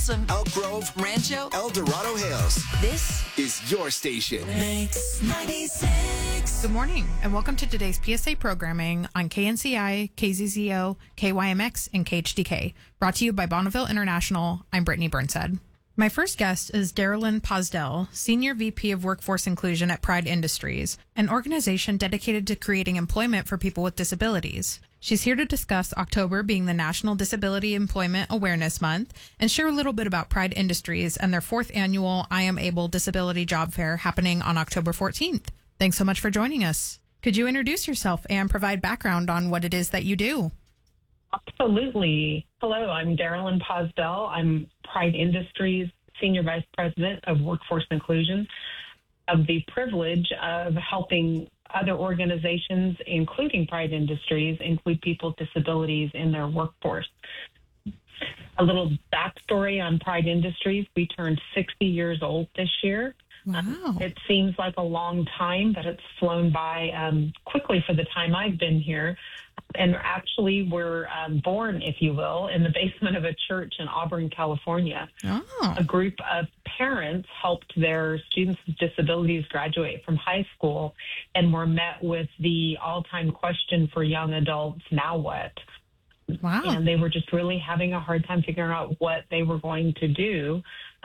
Elk Grove, Rancho, El Dorado Hills. This is your station. Mix 96. Good morning, and welcome to today's PSA programming on KNCI, KZZO, KYMX, and KHDK. Brought to you by Bonneville International. I'm Brittany Burnshead. My first guest is Darylyn Posdell, Senior VP of Workforce Inclusion at Pride Industries, an organization dedicated to creating employment for people with disabilities. She's here to discuss October being the National Disability Employment Awareness Month and share a little bit about Pride Industries and their 4th annual I Am Able Disability Job Fair happening on October 14th. Thanks so much for joining us. Could you introduce yourself and provide background on what it is that you do? Absolutely. Hello, I'm Darylyn Posdell. I'm Pride Industries Senior Vice President of Workforce Inclusion. I have the privilege of helping other organizations, including Pride Industries, include people with disabilities in their workforce. A little backstory on Pride Industries. We turned 60 years old this year. Wow. It seems like a long time, but it's flown by quickly for the time I've been here. And actually, we're born, if you will, in the basement of a church in Auburn, California. Oh. A group of parents helped their students with disabilities graduate from high school and were met with the all-time question for young adults, now what? Wow. And they were just really having a hard time figuring out what they were going to do.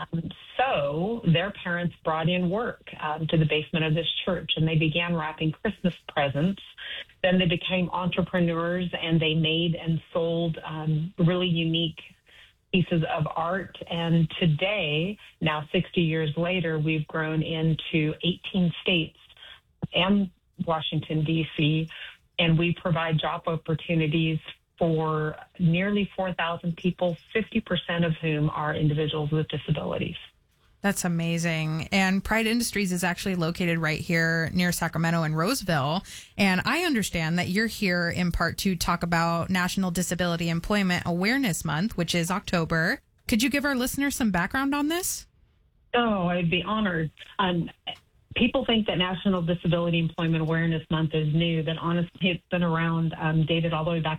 So their parents brought in work to the basement of this church, and they began wrapping Christmas presents. Then they became entrepreneurs, and they made and sold really unique pieces of art. And today, now 60 years later, we've grown into 18 states and Washington, D.C., and we provide job opportunities for nearly 4,000 people, 50% of whom are individuals with disabilities. That's amazing. And Pride Industries is actually located right here near Sacramento and Roseville. And I understand that you're here in part to talk about National Disability Employment Awareness Month, which is October. Could you give our listeners some background on this? Oh, I'd be honored. People think that National Disability Employment Awareness Month is new, but honestly, it's been around, dated all the way back